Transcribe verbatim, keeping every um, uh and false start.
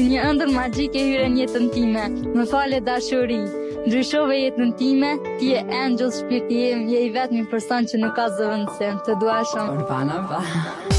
Si një ëndër magjike hyre në jetën time. Më fale dashuri. Ndryshove jetën time, ti je angel shpirti im, je i vetmi person që nuk ka zëvendësim. Të dua shumë. Urbana, va.